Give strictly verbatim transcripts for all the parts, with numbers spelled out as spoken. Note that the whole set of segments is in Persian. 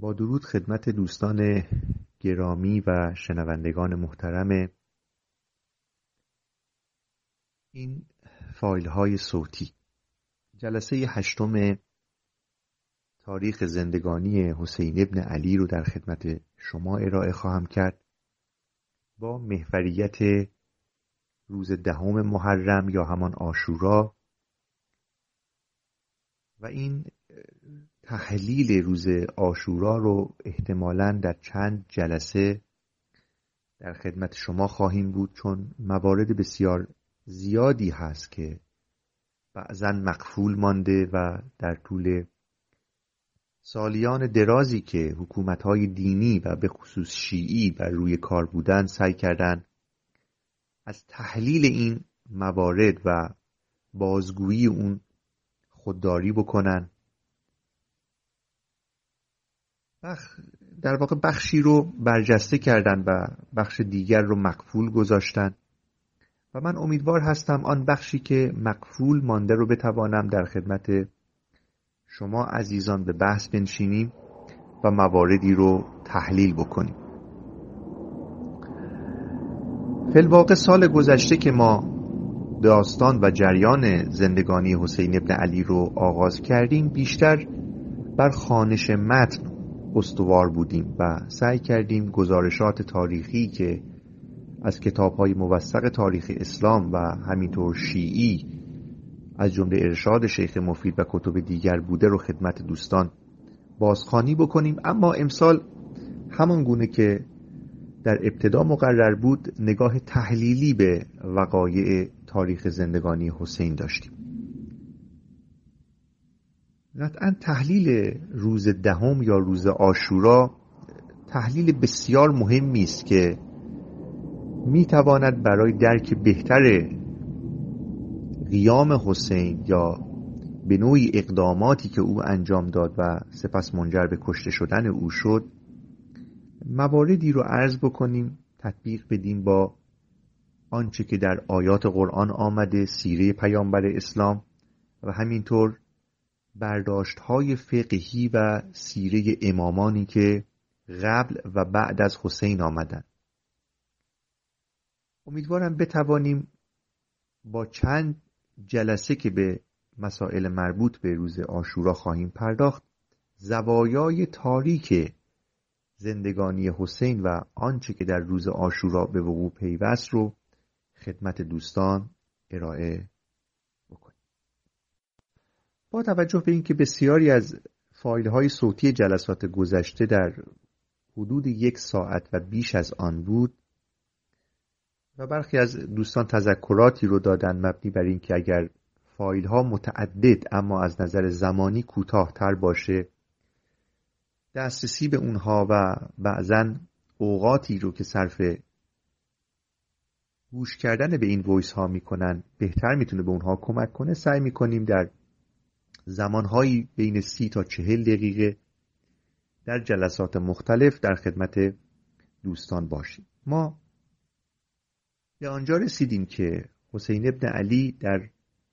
با درود خدمت دوستان گرامی و شنوندگان محترم این فایل های صوتی. جلسه هشتم تاریخ زندگانی حسین ابن علی رو در خدمت شما ارائه خواهم کرد با محوریت روز دهم محرم یا همان عاشورا و این تحلیل روز عاشورا رو احتمالاً در چند جلسه در خدمت شما خواهیم بود، چون موارد بسیار زیادی هست که بعضاً مغفول مانده و در طول سالیان درازی که حکومت‌های دینی و به خصوص شیعی بر روی کار بودن سعی کردند از تحلیل این موارد و بازگویی اون خودداری بکنن. بخ... در واقع بخشی رو برجسته کردن و بخش دیگر رو مغفول گذاشتن و من امیدوار هستم آن بخشی که مغفول مانده رو بتوانم در خدمت شما عزیزان به بحث بنشینیم و مواردی رو تحلیل بکنیم. فی الواقع سال گذشته که ما داستان و جریان زندگانی حسین ابن علی رو آغاز کردیم بیشتر بر خوانش متن استوار بودیم و سعی کردیم گزارشات تاریخی که از کتاب‌های موثق تاریخ اسلام و همینطور شیعی از جمله ارشاد شیخ مفید و کتب دیگر بوده رو خدمت دوستان بازخوانی بکنیم. اما امسال همان گونه که در ابتدا مقرر بود نگاه تحلیلی به وقایع تاریخ زندگانی حسین داشتیم. قطعا تحلیل روز دهم یا روز عاشورا تحلیل بسیار مهمی است که میتواند برای درک بهتر قیام حسین یا به نوعی اقداماتی که او انجام داد و سپس منجر به کشته شدن او شد مواردی رو عرض بکنیم، تطبیق بدیم با آنچه که در آیات قرآن آمده، سیره پیامبر اسلام و همینطور برداشت‌های فقهی و سیره امامانی که قبل و بعد از حسین آمدند. امیدوارم بتوانیم با چند جلسه که به مسائل مربوط به روز عاشورا خواهیم پرداخت زوایای تاریک زندگانی حسین و آنچه که در روز عاشورا به وقوع پیوست رو خدمت دوستان ارائه بکنیم. با توجه به اینکه بسیاری از فایل‌های صوتی جلسات گذشته در حدود یک ساعت و بیش از آن بود و برخی از دوستان تذکراتی رو دادن مبنی بر اینکه اگر فایل‌ها متعدد اما از نظر زمانی کوتاه‌تر باشه دسترسی به اونها و بعضاً اوقاتی رو که صرف گوش کردن به این وایس ها میکنن بهتر میتونه به اونها کمک کنه، سعی میکنیم در زمانهایی بین سی تا چهل دقیقه در جلسات مختلف در خدمت دوستان باشیم. ما به آنجا رسیدیم که حسین ابن علی در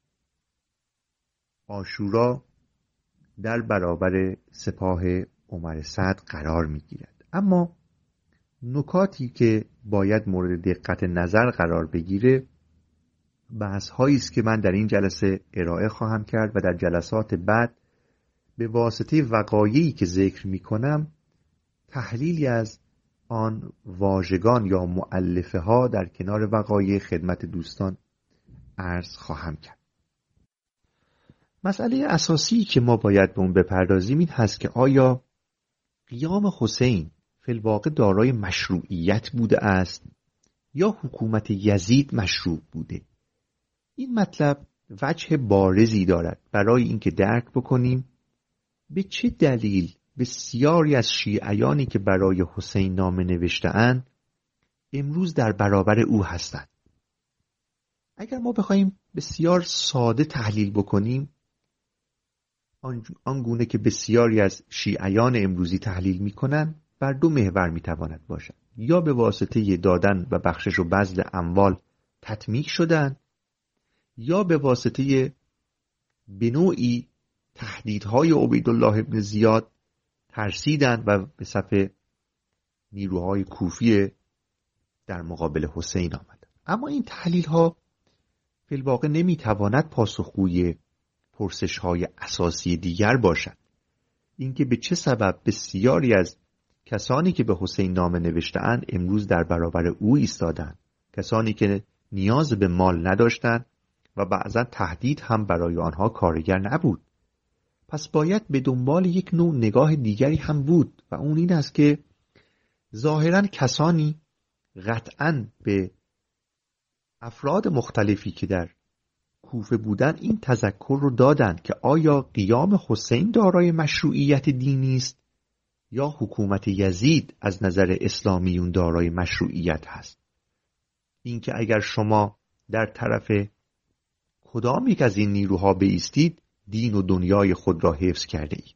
عاشورا در برابر سپاه عمر سعد قرار میگیرد، اما نکاتی که باید مورد دقت نظر قرار بگیره بحث هایی است که من در این جلسه ارائه خواهم کرد و در جلسات بعد به واسطه وقایعی که ذکر می کنم تحلیلی از آن واژگان یا مؤلفه ها در کنار وقایع خدمت دوستان عرض خواهم کرد. مسئله اساسی که ما باید به اون بپردازیم این هست که آیا قیام حسین فی الواقع دارای مشروعیت بوده است یا حکومت یزید مشروع بوده؟ این مطلب وجه بارزی دارد برای اینکه درک بکنیم به چه دلیل بسیاری از شیعیانی که برای حسین نامه نوشته‌اند امروز در برابر او هستند. اگر ما بخوایم بسیار ساده تحلیل بکنیم آنگونه که بسیاری از شیعیان امروزی تحلیل می‌کنند بر دو محور می‌تواند باشد: یا به واسطه دادن و بخشش و بذل اموال تطمیع شدند یا به واسطه به نوعی تهدیدهای عبیدالله ابن زیاد ترسیدند و به صف نیروهای کوفی در مقابل حسین آمدند. اما این تحلیل ها فی الواقع نمیتواند پاسخگوی پرسش های اساسی دیگر باشد. اینکه به چه سبب بسیاری از کسانی که به حسین نامه نوشته‌اند امروز در برابر او ایستادند، کسانی که نیاز به مال نداشتند و بعضا تهدید هم برای آنها کارگر نبود. پس باید به دنبال یک نوع نگاه دیگری هم بود و اون این است که ظاهراً کسانی قطعاً به افراد مختلفی که در کوفه بودن این تذکر رو دادند که آیا قیام حسین دارای مشروعیت دینی است یا حکومت یزید از نظر اسلامیون دارای مشروعیت هست. اینکه اگر شما در طرف کدام یک از این نیروها بایستید دین و دنیای خود را حفظ کرده اید.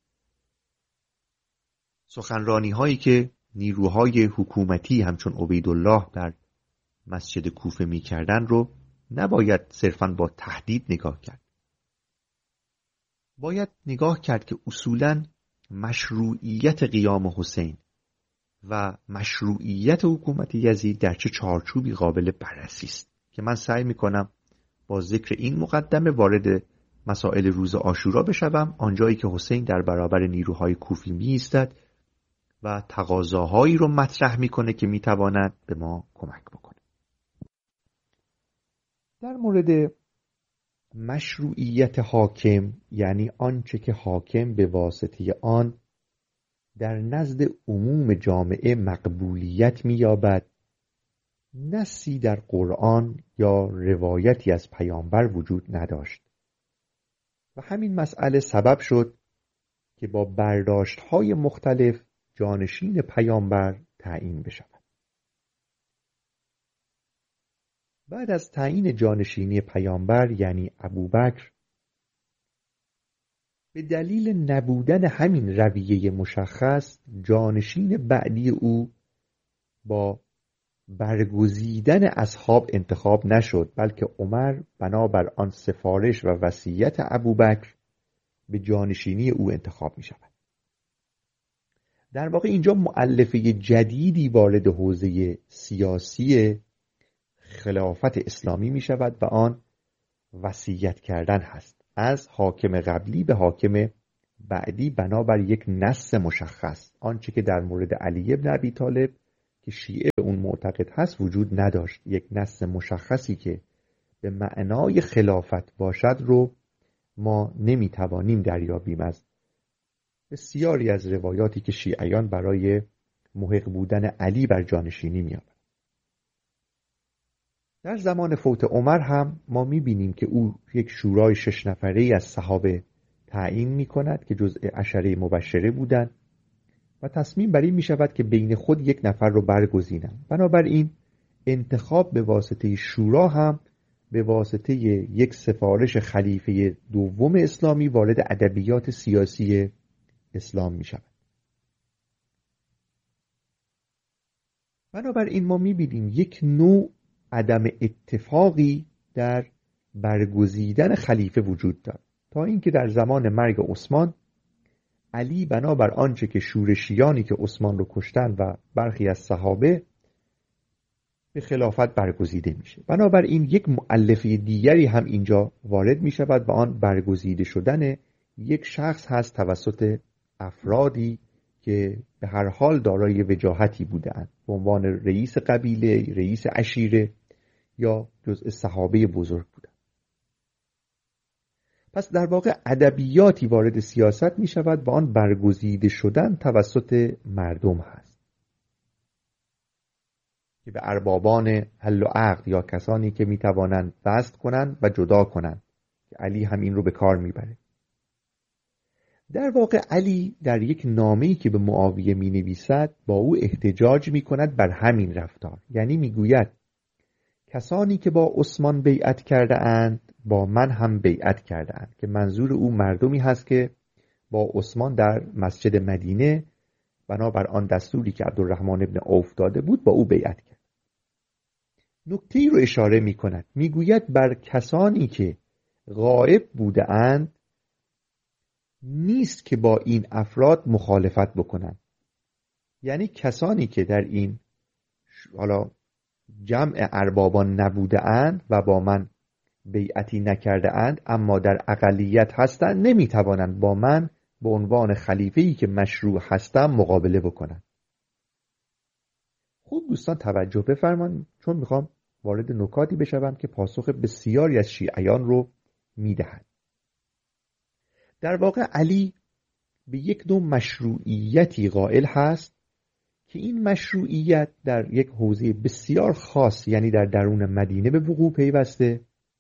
سخنرانی هایی که نیروهای حکومتی همچون عبیدالله در مسجد کوفه می کردن رو نباید صرفاً با تهدید نگاه کرد. باید نگاه کرد که اصولاً مشروعیت قیام حسین و مشروعیت حکومت یزید در چه چارچوبی قابل بررسی است که من سعی می کنم با ذکر این مقدمه وارد مسائل روز عاشورا بشوم، آنجایی که حسین در برابر نیروهای کوفی می ایستد و تقاضاهایی رو مطرح میکنه که میتواند به ما کمک بکنه. در مورد مشروعیت حاکم، یعنی آنچه که حاکم به واسطه آن در نزد عموم جامعه مقبولیت می‌یابد، نصی در قرآن یا روایتی از پیامبر وجود نداشت و همین مسئله سبب شد که با برداشت‌های مختلف جانشین پیامبر تعیین بشود. بعد از تعیین جانشینی پیامبر یعنی ابوبکر، به دلیل نبودن همین رویه مشخص جانشین بعدی او با برگزیدن اصحاب انتخاب نشد، بلکه عمر بنابر آن سفارش و وصیت ابوبکر به جانشینی او انتخاب می شود. در واقع اینجا مؤلفه جدیدی وارد حوزه سیاسی خلافت اسلامی می شود و آن وصیت کردن هست از حاکم قبلی به حاکم بعدی بنابر یک نص مشخص. آنچه که در مورد علی بن ابی طالب که شیعه به اون معتقد هست وجود نداشت. یک نص مشخصی که به معنای خلافت باشد رو ما نمیتوانیم دریابیم از بسیاری از روایاتی که شیعیان برای محق بودن علی بر جانشینی می‌آورند. در زمان فوت عمر هم ما می‌بینیم که او یک شورای شش نفره‌ای از صحابه تعیین می‌کند که جزء عشره مبشره بودند و تصمیم بر این می‌شود که بین خود یک نفر رو برگزینند. بنابراین انتخاب به واسطه شورا هم به واسطه یک سفارش خلیفه دوم اسلامی وارد ادبیات سیاسی اسلام می شود. بنابراین ما می بینیم یک نوع عدم اتفاقی در برگزیدن خلیفه وجود دارد تا اینکه در زمان مرگ عثمان علی بنابر آنچه که شورشیانی که عثمان رو کشتن و برخی از صحابه به خلافت برگزیده میشه. بنابراین یک مؤلفه دیگری هم اینجا وارد می شود و آن برگزیده شدن یک شخص هست توسط افرادی که به هر حال دارای وجاهتی بودند به عنوان رئیس قبیله، رئیس عشیره یا جزء صحابه بزرگ بودند. پس در واقع ادبیاتی وارد سیاست می شود و آن برگزیده شدن توسط مردم هست که به اربابان حل و عقد یا کسانی که می توانند فسخ کنند و جدا کنند که علی هم این رو به کار می بره. در واقع علی در یک نامه‌ای که به معاویه می نویسد با او احتجاج می کند بر همین رفتار. یعنی می گوید کسانی که با عثمان بیعت کرده اند با من هم بیعت کرده اند، که منظور او مردمی هست که با عثمان در مسجد مدینه بنابر آن دستوری که عبدالرحمن ابن عوف داده بود با او بیعت کرد. نکته‌ای رو اشاره می کند. می گوید بر کسانی که غائب بوده اند نیست که با این افراد مخالفت بکنن. یعنی کسانی که در این حالا جمع اربابان نبوده اند و با من بیعتی نکرده اند اما در اقلیت هستند، نمیتوانند با من به عنوان خلیفه‌ای که مشروع هستم مقابله بکنند. خوب دوستان توجه بفرمایید، چون میخوام وارد نکاتی بشوم که پاسخ بسیاری از شیعیان رو میدهد. در واقع علی به یک نوع مشروعیتی قائل هست که این مشروعیت در یک حوزه بسیار خاص، یعنی در درون مدینه به وقوع پیوسته.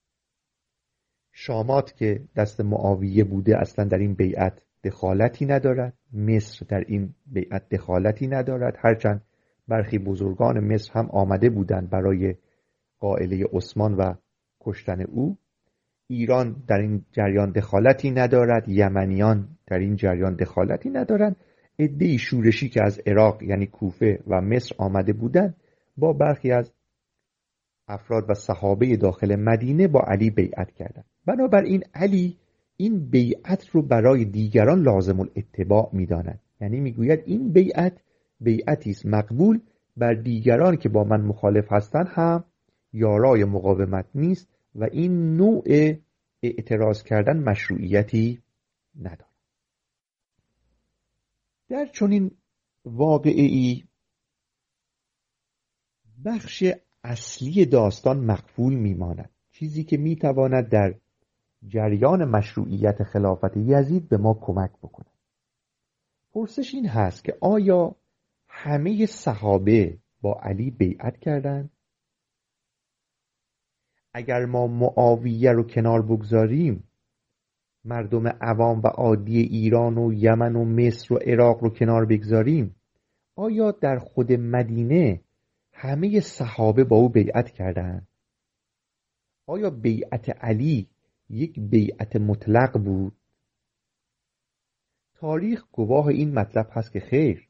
شامات که دست معاویه بوده اصلا در این بیعت دخالتی ندارد، مصر در این بیعت دخالتی ندارد، هرچند برخی بزرگان مصر هم آمده بودند برای قائله عثمان و کشتن او. ایران در این جریان دخالتی ندارد، یمنیان در این جریان دخالتی ندارند. عده‌ای شورشی که از عراق یعنی کوفه و مصر آمده بودند با برخی از افراد و صحابه داخل مدینه با علی بیعت کردند. بنابراین علی این بیعت رو برای دیگران لازم الاتباع می‌داند. یعنی میگوید این بیعت بیعتی است مقبول، بر دیگران که با من مخالف هستند هم یارای مقاومت نیست و این نوع اعتراض کردن مشروعیتی ندارد. در چنین واقعه‌ای بخش اصلی داستان مقفول میماند، چیزی که میتواند در جریان مشروعیت خلافت یزید به ما کمک بکند. پرسش این هست که آیا همه صحابه با علی بیعت کردند؟ اگر ما معاویه رو کنار بگذاریم، مردم عوام و عادی ایران و یمن و مصر و عراق رو کنار بگذاریم، آیا در خود مدینه همه صحابه با او بیعت کردند؟ آیا بیعت علی یک بیعت مطلق بود؟ تاریخ گواه این مطلب هست که خیر،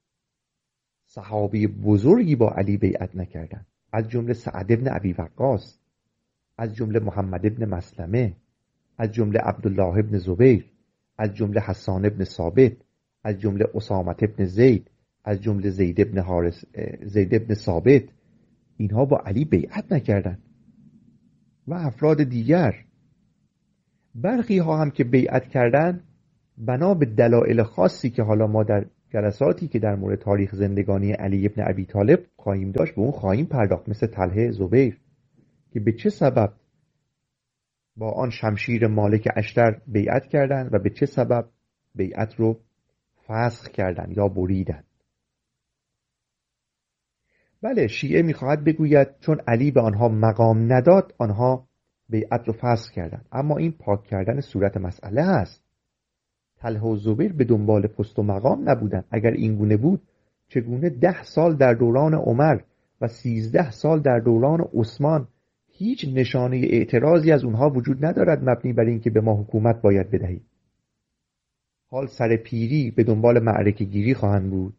صحابه بزرگی با علی بیعت نکردند، از جمله سعد ابن ابی وقاص، از جمله محمد ابن مسلمه، از جمله عبدالله ابن زبیر، از جمله حسان ابن ثابت، از جمله اسامه ابن زید، از جمله زید ابن حارث زید ابن ثابت. اینها با علی بیعت نکردند و افراد دیگر. برخی ها هم که بیعت کردند بنا به دلایل خاصی که حالا ما در جلساتی که در مورد تاریخ زندگانی علی ابن ابی طالب خواهیم داشت به اون خواهیم پرداخت، مثل طلحه زبیر که به چه سبب با آن شمشیر مالک اشتر بیعت کردند و به چه سبب بیعت رو فسخ کردند یا بریدند. بله، شیعه میخواهد بگوید چون علی به آنها مقام نداد آنها بیعت رو فسخ کردند، اما این پاک کردن صورت مسئله است. طلحه و زبیر به دنبال پست و مقام نبودند. اگر این گونه بود چگونه ده سال در دوران عمر و سیزده سال در دوران عثمان هیچ نشانه اعتراضی از اونها وجود ندارد مبنی بر این که به ما حکومت باید بدهید؟ حال سر پیری به دنبال معرکه گیری خواهند بود.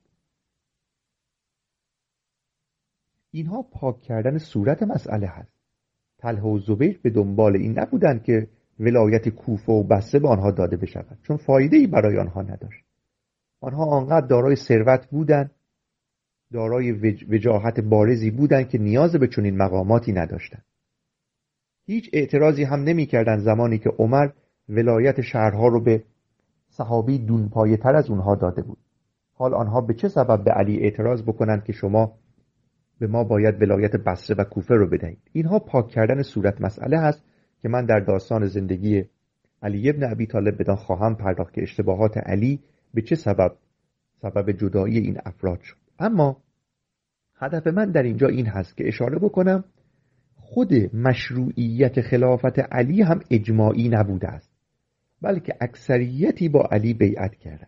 اینها پاک کردن صورت مسئله هست. طلحه و زبیر به دنبال این نبودند که ولایت کوفه و بصره به آنها داده بشود، چون فایده‌ای برای آنها نداشت. آنها آنقدر دارای ثروت بودند، دارای وج... وجاهت بارزی بودند که نیاز به چنین مقاماتی نداشتند. هیچ اعتراضی هم نمی‌کردند زمانی که عمر ولایت شهرها رو به صحابی دونپایه‌تر از اونها داده بود. حال آنها به چه سبب به علی اعتراض بکنند که شما به ما باید ولایت بصره و کوفه رو بدهید؟ اینها پاک کردن صورت مسئله هست که من در داستان زندگی علی ابن ابی طالب بدان خواهم پرداخت که اشتباهات علی به چه سبب سبب جدایی این افراد شد. اما هدف من در اینجا این هست که اشاره بکنم خود مشروعیت خلافت علی هم اجماعی نبوده است، بلکه اکثریتی با علی بیعت کردند.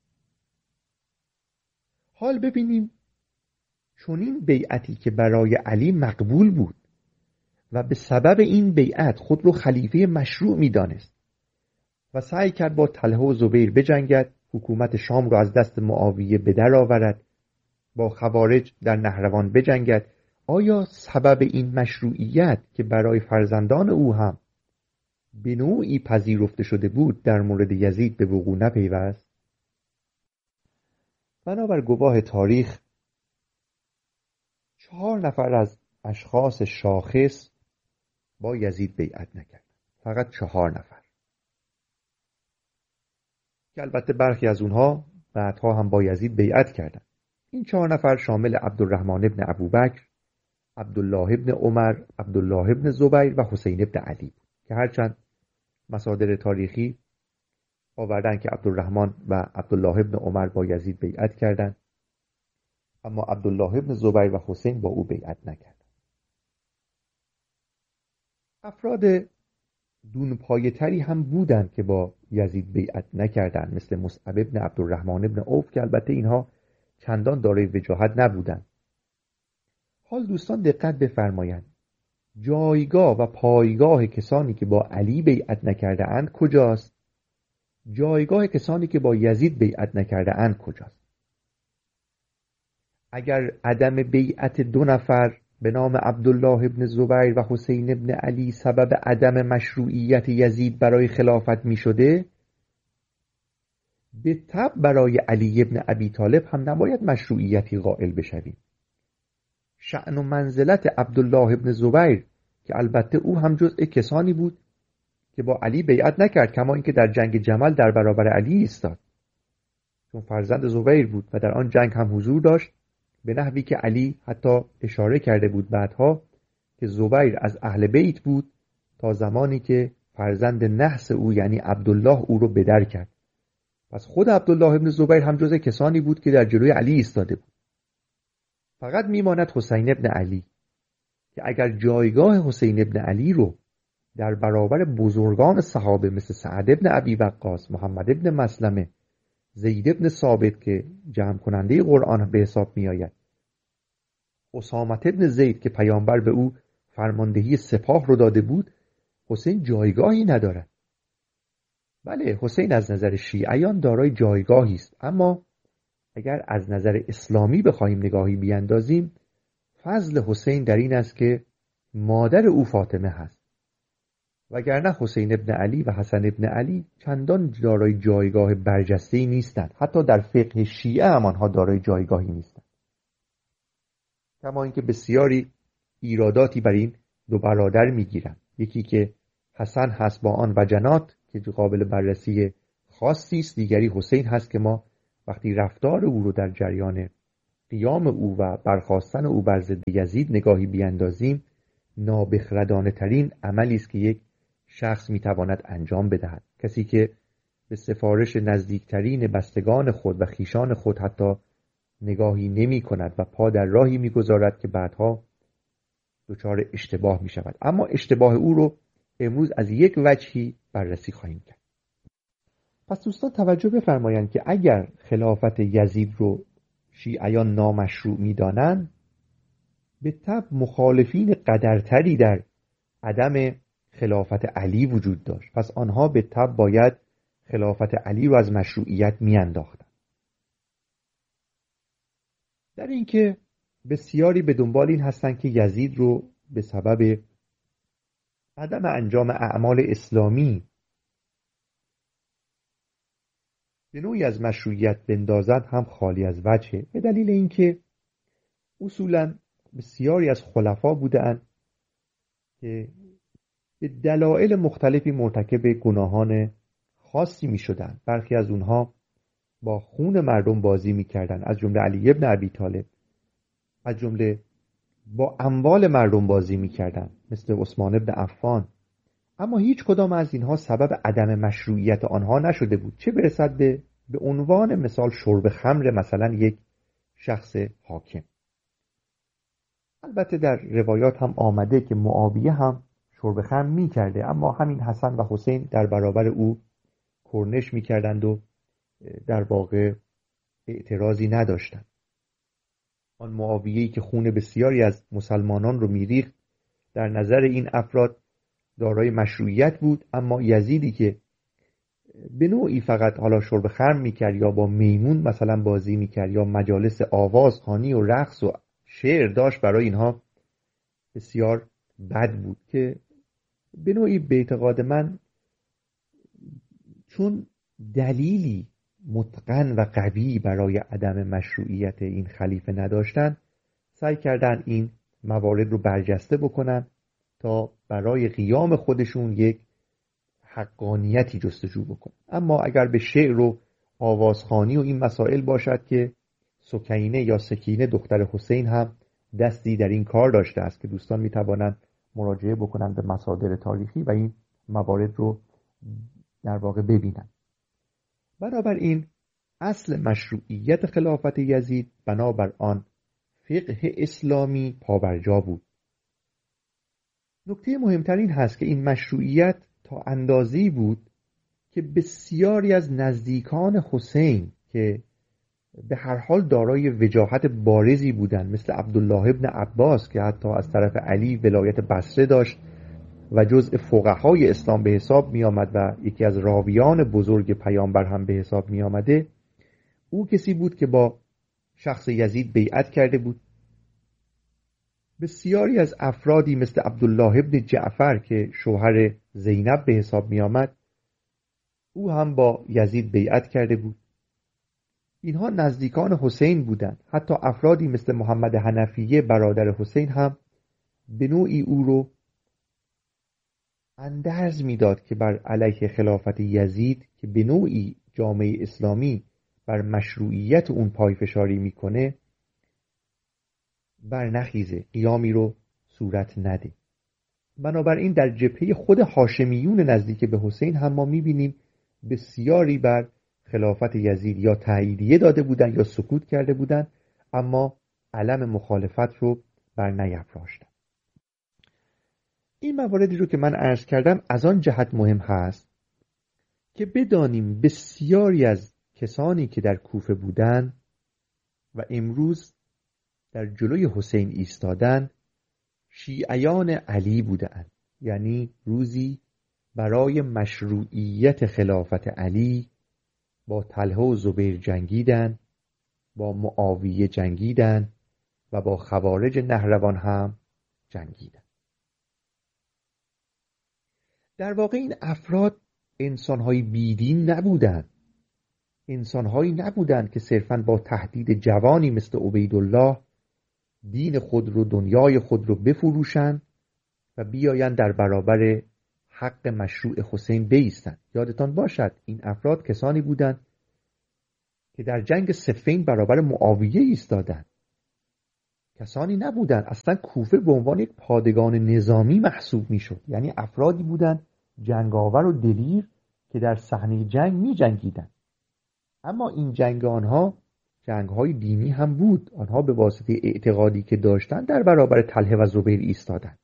حال ببینیم چون این بیعتی که برای علی مقبول بود و به سبب این بیعت خود رو خلیفه مشروع می‌دانست و سعی کرد با طلحه و زبیر بجنگد، حکومت شام رو از دست معاویه به در آورد، با خوارج در نهروان بجنگد، آیا سبب این مشروعیت که برای فرزندان او هم به نوعی پذیرفته شده بود در مورد یزید به وقوع نپیوست؟ بنابر گواه تاریخ چهار نفر از اشخاص شاخص با یزید بیعت نکردند. فقط چهار نفر که البته برخی از اونها بعدها هم با یزید بیعت کردند. این چهار نفر شامل عبدالرحمن ابن ابوبکر، عبدالله ابن عمر، عبدالله ابن زبیر و حسین ابن علی بود که هرچند مصادر تاریخی آوردن که عبدالرحمن و عبدالله ابن عمر با یزید بیعت کردند، اما عبدالله ابن زبیر و حسین با او بیعت نکردند. افراد دونپایه‌تری هم بودند که با یزید بیعت نکردند، مثل مصعب ابن عبدالرحمن ابن عوف که البته اینها چندان دارای وجاهت نبودند. حال دوستان دقت بفرمایند، جایگاه و پایگاه کسانی که با علی بیعت نکرده اند کجاست؟ جایگاه کسانی که با یزید بیعت نکرده اند کجاست؟ اگر عدم بیعت دو نفر به نام عبدالله ابن زبیر و حسین ابن علی سبب عدم مشروعیت یزید برای خلافت می شده، به طبع برای علی ابن ابی طالب هم نباید مشروعیتی قائل بشویم. شأن و منزلت عبدالله ابن زبیر که البته او هم جزء کسانی بود که با علی بیعت نکرد، کما اینکه در جنگ جمل در برابر علی ایستاد، چون فرزند زبیر بود و در آن جنگ هم حضور داشت، به نحوی که علی حتی اشاره کرده بود بعدها که زبیر از اهل بیت بود تا زمانی که فرزند نحس او یعنی عبدالله او رو بدر کرد. پس خود عبدالله ابن زبیر هم جزء کسانی بود که در جلوی علی ایستاده بود. فقط میماند حسین ابن علی که اگر جایگاه حسین ابن علی رو در برابر بزرگان صحابه مثل سعد ابن ابی وقاص، محمد ابن مسلمه، زید ابن ثابت که جمع کننده قرآن به حساب می آید، اسامه ابن زید که پیامبر به او فرماندهی سپاه رو داده بود، حسین جایگاهی ندارد. بله، حسین از نظر شیعیان دارای جایگاهی است، اما اگر از نظر اسلامی بخواهیم نگاهی بیندازیم، فضل حسین در این است که مادر او فاطمه هست، وگرنه حسین ابن علی و حسن ابن علی چندان دارای جایگاه برجسته‌ای نیستند. حتی در فقه شیعه هم آنها دارای جایگاهی نیستند، کما اینکه بسیاری ایراداتی بر این دو برادر میگیرند. یکی که حسن هست با آن وجنات که قابل بررسی خاصی است، دیگری حسین هست که ما وقتی رفتار او رو در جریان قیام او و برخاستن او بر ضد یزید نگاهی بیندازیم، نابخردانه ترین عملی است که یک شخص میتواند انجام بدهد. کسی که به سفارش نزدیکترین بستگان خود و خیشان خود حتی نگاهی نمی کند و پا در راهی میگذارد که بعدها دچار اشتباه می شود. اما اشتباه او رو امروز از یک وجهی بررسی خواهیم کرد. پس دوستان توجه بفرمایند که اگر خلافت یزید رو شیعیان نامشروع می دانند، به طبع مخالفین قدرتری در عدم خلافت علی وجود داشت. پس آنها به طبع باید خلافت علی رو از مشروعیت می انداختن. در اینکه بسیاری به دنبال این هستند که یزید رو به سبب عدم انجام اعمال اسلامی به نوعی از مشروعیت بندازد هم خالی از وجهه، به دلیل اینکه اصولاً بسیاری از خلفا بودند که به دلایل مختلفی مرتکب گناهان خاصی می شدند. برخی از اونها با خون مردم بازی می کردن، از جمله علی ابن ابی طالب، از جمله با اموال مردم بازی می کردن مثل عثمان ابن عفان، اما هیچ کدام از اینها سبب عدم مشروعیت آنها نشده بود، چه برسد به به عنوان مثال شرب خمر مثلا یک شخص حاکم. البته در روایات هم آمده که معاویه هم شرب خمر می کرده، اما همین حسن و حسین در برابر او کرنش می کردند و در واقع اعتراضی نداشتند. آن معاویه‌ای که خون بسیاری از مسلمانان رو میریخت در نظر این افراد دارای مشروعیت بود، اما یزیدی که به نوعی فقط حالا شرب خمر میکرد یا با میمون مثلا بازی میکرد یا مجالس آوازخوانی و رقص و شعر داشت، برای اینها بسیار بد بود که به نوعی به اعتقاد من چون دلیلی متقن و قوی برای عدم مشروعیت این خلیفه نداشتن، سعی کردن این موارد رو برجسته بکنن تا برای قیام خودشون یک حقانیتی جستجو بکنن. اما اگر به شعر و آوازخوانی و این مسائل باشد که سکینه یا سکینه دختر حسین هم دستی در این کار داشته است که دوستان میتوانند مراجعه بکنند به مصادر تاریخی و این موارد رو در واقع ببینند. بنابراین اصل مشروعیت خلافت یزید بنابر آن فقه اسلامی پابرجا بود. نکته مهمتر این هست که این مشروعیت تا اندازه‌ای بود که بسیاری از نزدیکان حسین که به هر حال دارای وجاهت بارزی بودند، مثل عبدالله ابن عباس که حتی از طرف علی ولایت بصره داشت و جزء فقهای اسلام به حساب می آمد و یکی از راویان بزرگ پیامبر هم به حساب می آمده، او کسی بود که با شخص یزید بیعت کرده بود. بسیاری از افرادی مثل عبدالله ابن جعفر که شوهر زینب به حساب می آمد، او هم با یزید بیعت کرده بود. اینها نزدیکان حسین بودند. حتی افرادی مثل محمد حنفیه برادر حسین هم به نوعی او رو اندرز میداد که بر علیه خلافت یزید که به نوعی جامعه اسلامی بر مشروعیت اون پایفشاری میکنه بر نخیزه، قیامی رو صورت نده. بنابراین در جبهه خود هاشمیون نزدیک به حسین هم ما میبینیم بسیاری بر خلافت یزید یا تاییدیه داده بودن یا سکوت کرده بودن، اما علم مخالفت رو بر نیفراشتن. این مواردی رو که من عرض کردم از آن جهت مهم هست که بدانیم بسیاری از کسانی که در کوفه بودن و امروز در جلوی حسین ایستادن شیعیان علی بودند. یعنی روزی برای مشروعیت خلافت علی با طلحه و زبیر جنگیدن، با معاویه جنگیدن و با خوارج نهروان هم جنگیدن. در واقع این افراد انسان‌های بیدین نبودند. انسان‌هایی نبودند که صرفاً با تهدید جوانی مثل عبیدالله دین خود رو، دنیای خود رو بفروشند و بیایند در برابر حق مشروع حسین بایستند. یادتان باشد این افراد کسانی بودند که در جنگ صفین برابر معاویه ایستادند. کسانی نبودند، اصلا کوفه به عنوان یک پادگان نظامی محسوب میشد. یعنی افرادی بودند جنگاور و دلیر که در صحنه جنگ می جنگیدند. اما این جنگ آنها جنگ‌های دینی هم بود. آنها به واسطه اعتقادی که داشتند در برابر طلحه و زبیر ایستادند.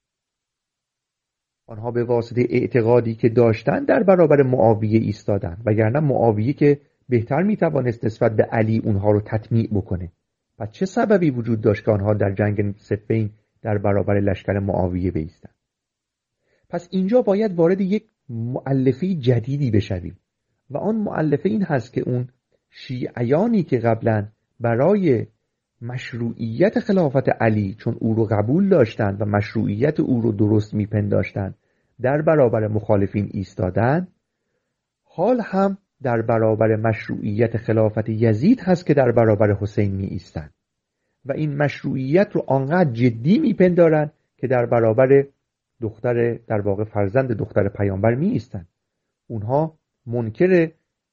آنها به واسطه اعتقادی که داشتند در برابر معاویه ایستادند، وگرنه معاویه که بهتر میتوانست نسبت به علی اونها رو تطمیع بکنه. پس چه سببی وجود داشت که آنها در جنگ صفین در برابر لشکر معاویه بایستند؟ پس اینجا باید وارد یک مؤلفه جدیدی بشویم و آن مؤلفه این هست که اون شیعیانی که قبلا برای مشروعیت خلافت علی چون او رو قبول داشتند و مشروعیت او رو درست میپنداشتند در برابر مخالفین ایستادند، حال هم در برابر مشروعیت خلافت یزید هست که در برابر حسین می ایستند و این مشروعیت رو آنقدر جدی میپندارند که در برابر دختر در واقع فرزند دختر پیامبر می ایستند. اونها منکر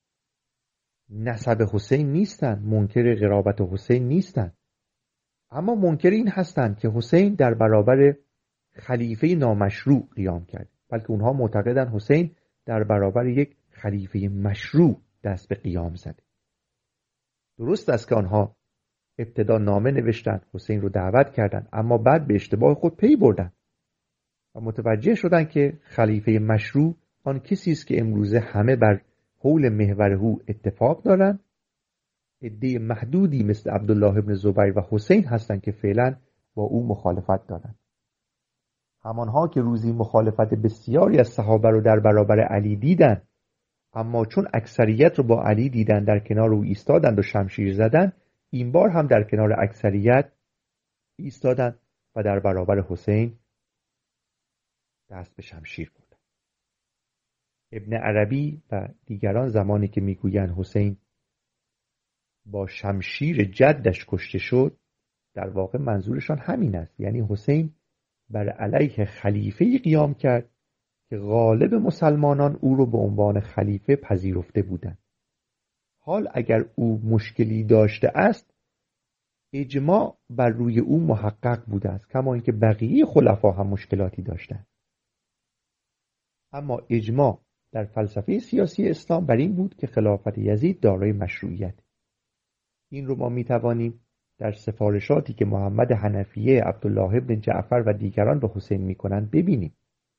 نسب حسین نیستند، منکر قرابت حسین نیستند، اما منکر این هستند که حسین در برابر خلیفه نامشروع قیام کرد، بلکه اونها معتقدند حسین در برابر یک خلیفه مشروع دست به قیام زده. درست است که آنها ابتدا نامه نوشتند، حسین رو دعوت کردند، اما بعد به اشتباه خود پی بردند و متوجه شدند که خلیفه مشروع آن کسی است که امروزه همه بر حول محور او اتفاق دارند. عده محدودی مثل عبدالله ابن زبیر و حسین هستند که فعلا با او مخالفت دارند. همانها که روزی مخالفت بسیاری از صحابه رو در برابر علی دیدند، اما چون اکثریت رو با علی دیدن در کنار او ایستادند و شمشیر زدند، این بار هم در کنار اکثریت ایستادند و در برابر حسین دست به شمشیر بردند. ابن عربی و دیگران زمانی که میگویند حسین با شمشیر جدش کشته شد، در واقع منظورشان همین است. یعنی حسین بر علیه خلیفه قیام کرد که غالب مسلمانان او رو به عنوان خلیفه پذیرفته بودند. حال اگر او مشکلی داشته است، اجماع بر روی او محقق بوده است، کما اینکه بقیه خلفا هم مشکلاتی داشتند. اما اجماع در فلسفه سیاسی اسلام بر این بود که خلافت یزید دارای مشروعیت. این رو ما میتوانیم در سفارشاتی که محمد حنفیه، عبدالله ابن جعفر و دیگران به حسین میکنند ببینیم.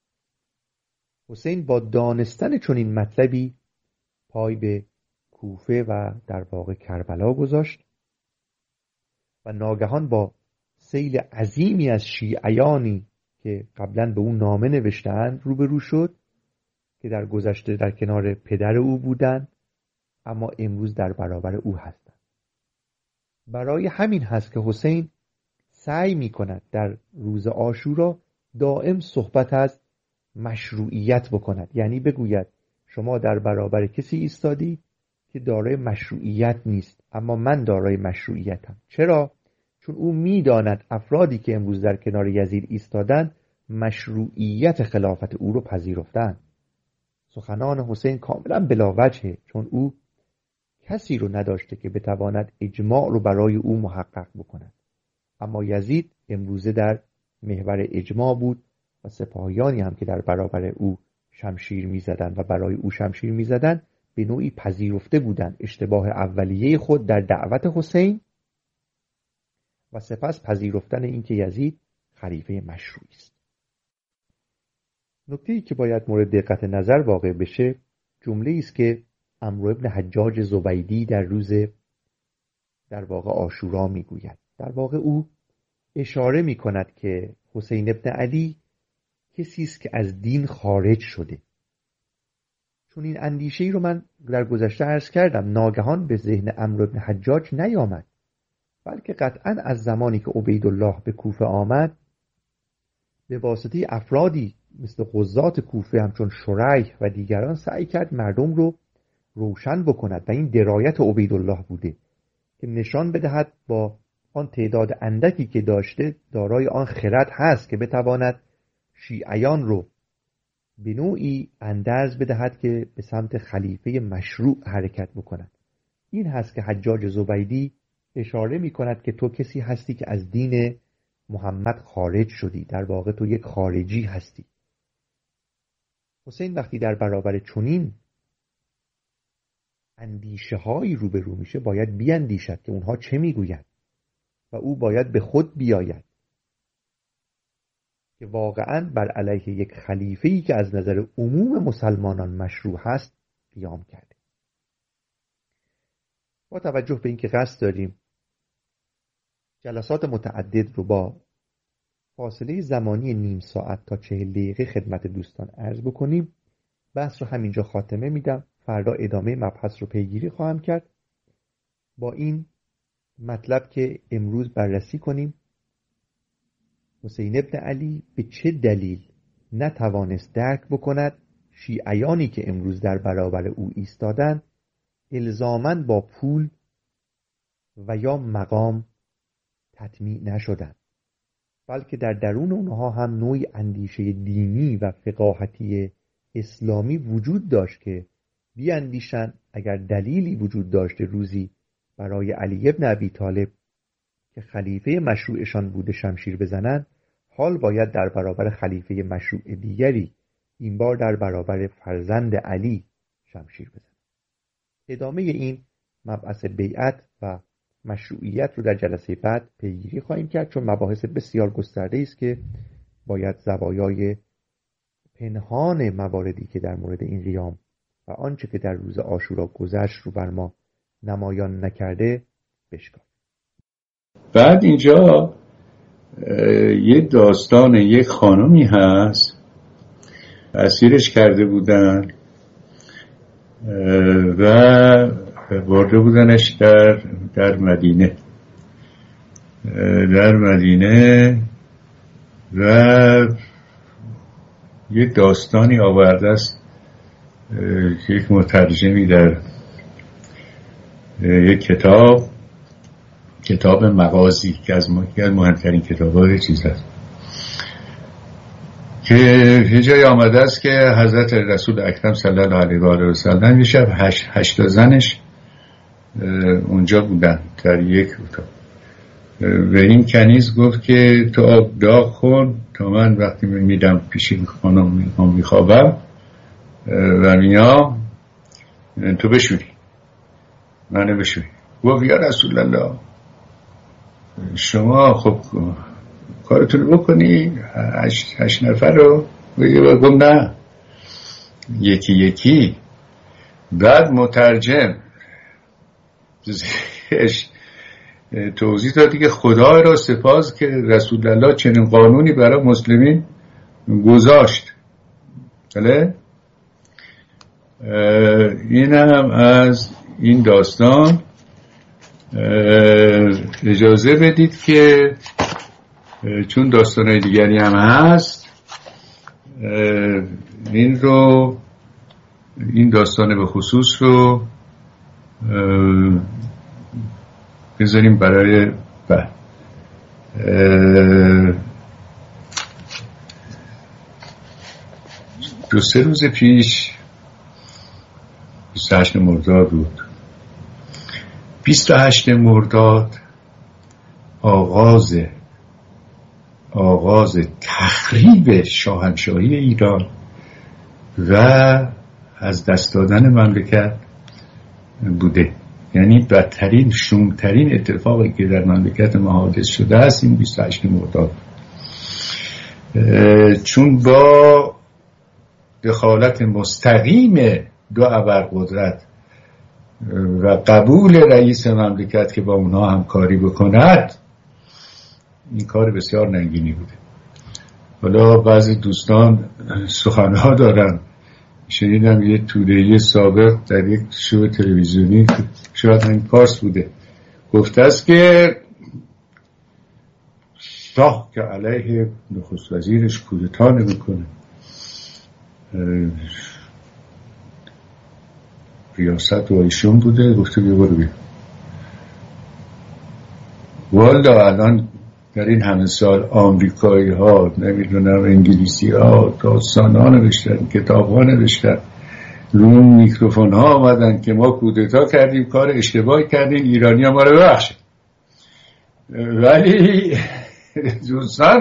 حسین با دانستن چنین مطلبی پای به کوفه و در واقع کربلا گذاشت و ناگهان با سیل عظیمی از شیعیانی که قبلا به او نامه نوشتند روبرو شد که در گذشته در کنار پدر او بودند اما امروز در برابر او هستند. برای همین هست که حسین سعی می کند در روز عاشورا دائم صحبت از مشروعیت بکند، یعنی بگوید شما در برابر کسی ایستادی که دارای مشروعیت نیست، اما من دارای مشروعیتم. چرا؟ چون او میداند افرادی که امروز در کنار یزید ایستادند مشروعیت خلافت او رو پذیرفتند. سخنان حسین کاملا بلا وجهه، چون او کسی رو نداشته که بتواند اجماع رو برای او محقق بکند. اما یزید امروزه در محور اجماع بود و سپاهیانی هم که در برابر او شمشیر می‌زدند و برای او شمشیر می‌زدند به نوعی پذیرفته بودند اشتباه اولیه خود در دعوت حسین و سپس پذیرفتن اینکه یزید خلیفه مشروعی است. نکته‌ای که باید مورد دقت نظر واقع بشه جمله‌ای است که عمرو ابن حجاج زبیدی در روز در واقع عاشورا میگوید. در واقع او اشاره میکند که حسین ابن علی کسی است که از دین خارج شده. چون این اندیشه‌ای رو من در گذشته عرض کردم ناگهان به ذهن عمرو ابن حجاج نیامد، بلکه قطعاً از زمانی که عبیدالله به کوفه آمد به واسطه افرادی مثل قضات کوفه همچون شریح و دیگران سعی کرد مردم رو روشن بکند و این درایت عبیدالله بوده که نشان بدهد با آن تعداد اندکی که داشته دارای آن خرد هست که بتواند شیعیان رو به نوعی اندرز بدهد که به سمت خلیفه مشروع حرکت بکنند. این هست که حجاج زبیدی اشاره می کند که تو کسی هستی که از دین محمد خارج شدی، در واقع تو یک خارجی هستی. حسین وقتی در برابر چنین اندیشه هایی روبرو میشه باید بیاندیشد که اونها چه میگویند و او باید به خود بیاید که واقعاً بر علیه یک خلیفه‌ای که از نظر عموم مسلمانان مشروع هست قیام کرده. با توجه به اینکه قصد داریم جلسات متعدد رو با فاصله زمانی نیم ساعت تا چهل دقیقه خدمت دوستان عرض بکنیم، بحث رو همینجا خاتمه میدم. فردا ادامه مبحث رو پیگیری خواهم کرد با این مطلب که امروز بررسی کنیم حسین ابن علی به چه دلیل نتوانست درک بکند شیعیانی که امروز در برابر او ایستادند الزاماً با پول و یا مقام تطمیع نشدند، بلکه در درون اونها هم نوعی اندیشه دینی و فقاهتی اسلامی وجود داشت که بیاندیشند اگر دلیلی وجود داشته روزی برای علی ابن ابی طالب که خلیفه مشروعشان بوده شمشیر بزنند، حال باید در برابر خلیفه مشروع دیگری این بار در برابر فرزند علی شمشیر بزنند. ادامه این مبحث بیعت و مشروعیت رو در جلسه بعد پیگیری خواهیم کرد، چون مباحث بسیار گسترده است که باید زوایای پنهان مواردی که در مورد این قیام و آنچه که در روز عاشورا گذشت رو بر ما نمایان نکرده بشکافیم. بعد اینجا یه داستان یک خانمی هست اسیرش کرده بودن و برده بودنش در در مدینه در مدینه و یه داستانی آورده است یک مترجمی در یک کتاب کتاب مغازی که از مهمترین کتاب‌های چیز هست که یه جای آمده است که حضرت رسول اکرم صلی الله علیه و آله و سلم یه شب هشت, هشت زنش اونجا بودن در یک اتاق و این کنیز گفت که تو آب داغ کن تا من وقتی میدم پیش خانم میخوابم و میام تو بشوری منو بشوری. گفت یا رسول الله شما خب کارتون بکنی هشت, هشت نفر رو گفت نه یکی یکی. بعد مترجم توضیح دادی که خدا را سپاس که رسول الله چنین قانونی برای مسلمین گذاشت. بله این هم از این داستان. اجازه بدید که چون داستانهای دیگری هم هست این رو این داستان به خصوص رو بذاریم برای بعد. دو سه روز پیش بیست و هشت مرداد بود. بیست و هشت مرداد آغاز آغاز تخریب شاهنشاهی ایران و از دست دادن مملکت بوده. یعنی بدترین شومترین اتفاقی که در مملکت ما حادث شده است این بیست و هشت مرداد، چون با دخالت مستقیم دو ابرقدرت و قبول رئیس مملکت که با اونها همکاری بکند این کار بسیار ننگینی بوده. حالا بعضی دوستان سخنها دارن، شنیدم یه توده‌ای سابق در یک شو تلویزیونی شاید این پارس بوده گفته است که شاه که علیه نخست وزیرش کودتا نمیکنه ریاست و ایشون بوده، گفته بیا برو بیا. والا الان در این همه سال آمریکایی ها نمیدونم انگلیسی ها داستان ها نوشتن، کتاب ها نوشتن، روم میکروفون ها آمدن که ما کودتا کردیم، کار اشتباهی کردیم، ایرانی ها ما رو ببخشید. ولی دوستان